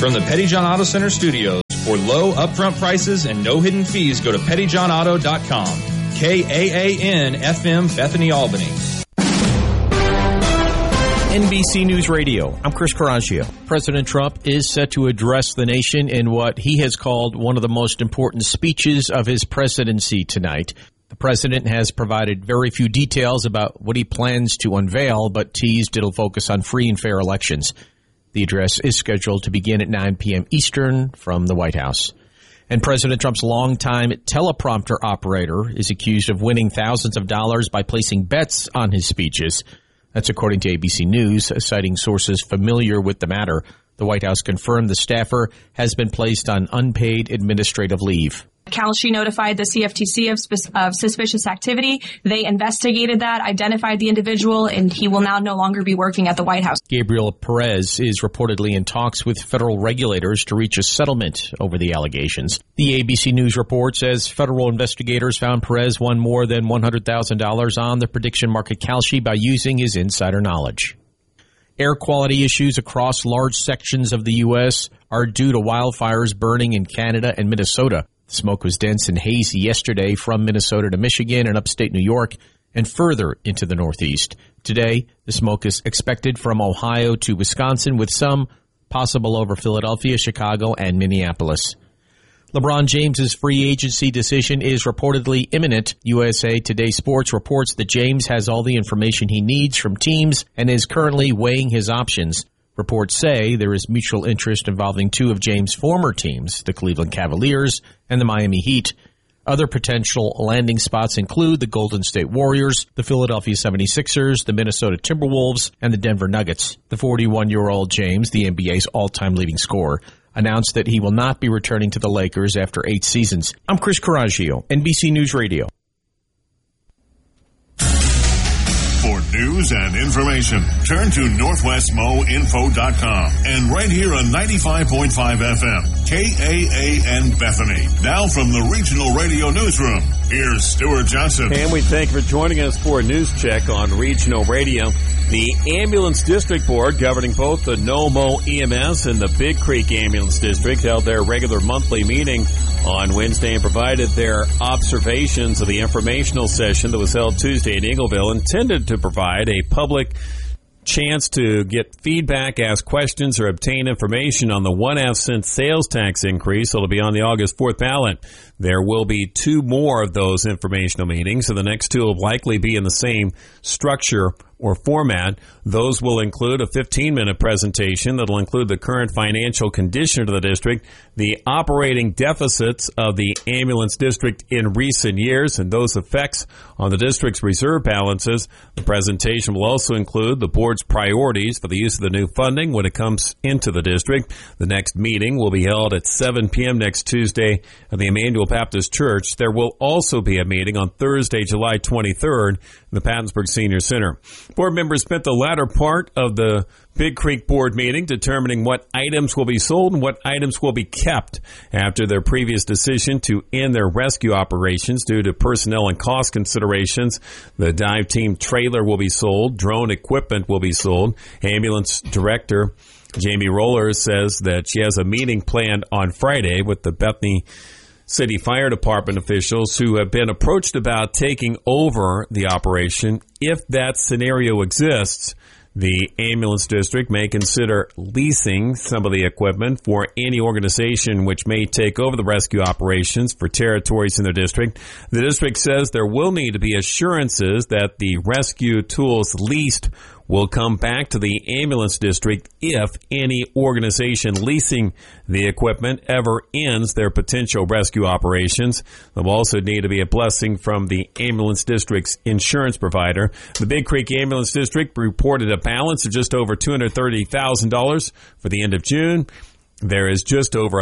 From the Petty John Auto Center studios, for low upfront prices and no hidden fees, go to pettyjohnauto.com. KAAN FM, Bethany, Albany. NBC News Radio. I'm Chris Coraggio. President Trump is set to address the nation in what he has called one of the most important speeches of his presidency tonight. The president has provided very few details about what he plans to unveil, but teased it'll focus on free and fair elections. The address is scheduled to begin at 9 p.m. Eastern from the White House. And President Trump's longtime teleprompter operator is accused of winning thousands of dollars by placing bets on his speeches. That's according to ABC News, citing sources familiar with the matter. The White House confirmed the staffer has been placed on unpaid administrative leave. Kalshi notified the CFTC of suspicious activity. They investigated that, identified the individual, and he will now no longer be working at the White House. Gabriel Perez is reportedly in talks with federal regulators to reach a settlement over the allegations. The ABC News report says federal investigators found Perez won more than $100,000 on the prediction market Kalshi by using his insider knowledge. Air quality issues across large sections of the U.S. are due to wildfires burning in Canada and Minnesota. The smoke was dense and hazy yesterday from Minnesota to Michigan and upstate New York and further into the Northeast. Today, the smoke is expected from Ohio to Wisconsin, with some possible over Philadelphia, Chicago, and Minneapolis. LeBron James's free agency decision is reportedly imminent. USA Today Sports reports that James has all the information he needs from teams and is currently weighing his options. Reports say there is mutual interest involving two of James' former teams, the Cleveland Cavaliers and the Miami Heat. Other potential landing spots include the Golden State Warriors, the Philadelphia 76ers, the Minnesota Timberwolves, and the Denver Nuggets. The 41-year-old James, the NBA's all-time leading scorer, announced that he will not be returning to the Lakers after 8 seasons. I'm Chris Coraggio, NBC News Radio. For news and information, turn to NorthwestMoInfo.com and right here on 95.5 FM, KAAN Bethany. Now from the Regional Radio Newsroom, here's Stuart Johnson. And we thank you for joining us for a news check on Regional Radio. The Ambulance District Board, governing both the No-Mo EMS and the Big Creek Ambulance District, held their regular monthly meeting on Wednesday and provided their observations of the informational session that was held Tuesday in Eagleville, intended to provide a public chance to get feedback, ask questions, or obtain information on the 1/2 cent sales tax increase that will be on the August 4th ballot. There will be 2 more of those informational meetings, so the next 2 will likely be in the same structure or format. Those will include a 15-minute presentation that will include the current financial condition of the district, the operating deficits of the ambulance district in recent years, and those effects on the district's reserve balances. The presentation will also include the board's priorities for the use of the new funding when it comes into the district. The next meeting will be held at 7 p.m. next Tuesday at the Emmanuel Baptist Church. There will also be a meeting on Thursday, July 23rd in the Pattonsburg Senior Center. Board members spent the latter part of the Big Creek Board meeting determining what items will be sold and what items will be kept after their previous decision to end their rescue operations due to personnel and cost considerations. The dive team trailer will be sold. Drone equipment will be sold. Ambulance Director Jamie Roller says that she has a meeting planned on Friday with the Bethany City Fire Department officials who have been approached about taking over the operation. If that scenario exists, the ambulance district may consider leasing some of the equipment for any organization which may take over the rescue operations for territories in their district. The district says there will need to be assurances that the rescue tools leased will come back to the ambulance district if any organization leasing the equipment ever ends their potential rescue operations. There will also need to be a blessing from the ambulance district's insurance provider. The Big Creek Ambulance District reported a balance of just over $230,000 for the end of June. There is just over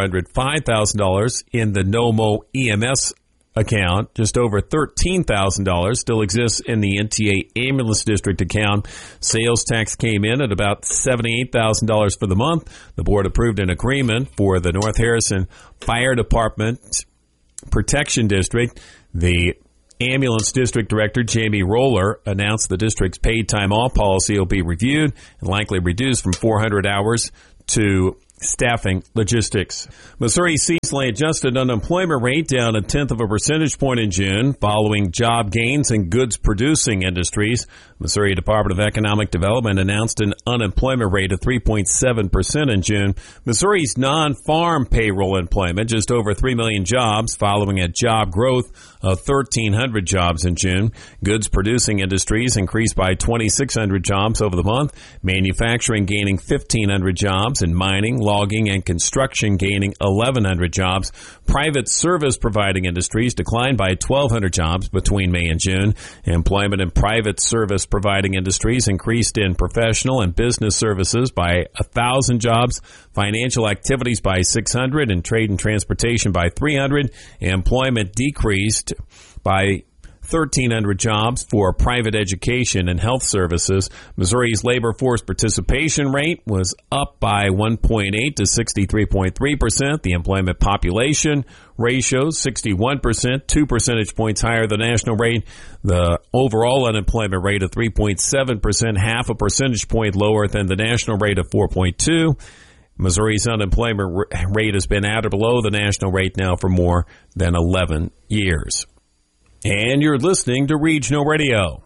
$105,000 in the No-Mo EMS account. Just over $13,000 still exists in the NTA Ambulance District account. Sales tax came in at about $78,000 for the month. The board approved an agreement for the North Harrison Fire Department Protection District. The Ambulance District Director Jamie Roller announced the district's paid time off policy will be reviewed and likely reduced from 400 hours to staffing, logistics. Missouri's seasonally adjusted unemployment rate down 0.1 of a percentage point in June, following job gains in goods-producing industries. Missouri Department of Economic Development announced an unemployment rate of 3.7% in June. Missouri's non-farm payroll employment just over 3 million jobs, following a job growth of 1,300 jobs in June. Goods-producing industries increased by 2,600 jobs over the month, manufacturing gaining 1,500 jobs, and mining, logging, and construction gaining 1,100 jobs. Private service providing industries declined by 1,200 jobs between May and June. Employment in private service providing industries increased in professional and business services by 1,000 jobs, financial activities by 600, and trade and transportation by 300. Employment decreased by 1,300 jobs for private education and health services. Missouri's labor force participation rate was up by 1.8 to 63.3%. The employment population ratio, 61%, 2 percentage points higher than the national rate. The overall unemployment rate of 3.7%, half a percentage point lower than the national rate of 4.2. Missouri's unemployment rate has been at or below the national rate now for more than 11 years. And you're listening to Regional Radio.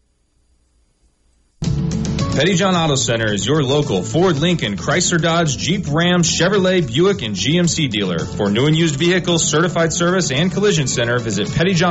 Pettyjohn Auto Center is your local Ford, Lincoln, Chrysler, Dodge, Jeep, Ram, Chevrolet, Buick, and GMC dealer. For new and used vehicles, certified service, and collision center, visit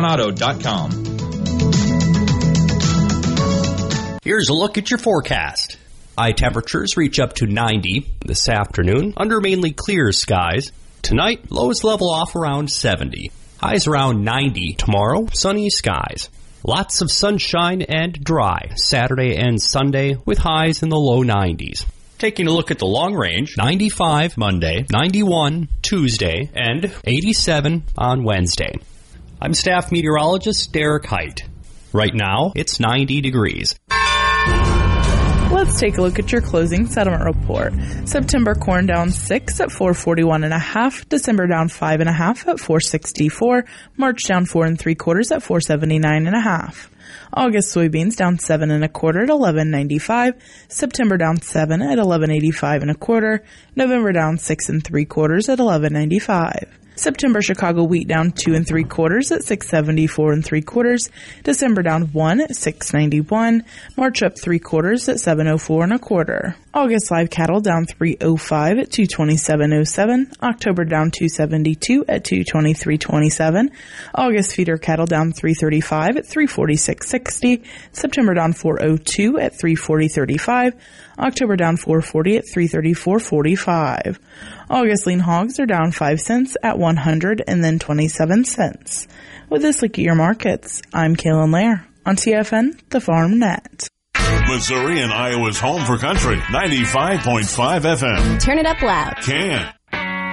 pettyjohnauto.com. Here's a look at your forecast. High temperatures reach up to 90 this afternoon under mainly clear skies. Tonight, lowest level off around 70. Highs around 90 tomorrow, sunny skies. Lots of sunshine and dry Saturday and Sunday with highs in the low 90s. Taking a look at the long range, 95 Monday, 91 Tuesday, and 87 on Wednesday. I'm staff meteorologist Derek Height. Right now, it's 90 degrees. Let's take a look at your closing settlement report. September corn down 6 at 441.5. December down 5.5 at 464. March down 4 3/4 at 479.5. August soybeans down 7 1/4 at 11.95. September down 7 at 11.85 1/4. November down 6 3/4 at 11.95. September Chicago wheat down 2 3/4 at 674 3/4. December down 1 at 691. March up 3/4 at 704 1/4. August live cattle down 305 at 227.07. October down 272 at 223.27. August feeder cattle down 335 at 346.60. September down 402 at 340.35. October down 440 at 334.45. August lean hogs are down 5 cents at 127 cents. With this look at your markets, I'm Kaylin Lair on TFN, the Farm Net. Missouri and Iowa's home for country, 95.5 FM. Turn it up loud. Can.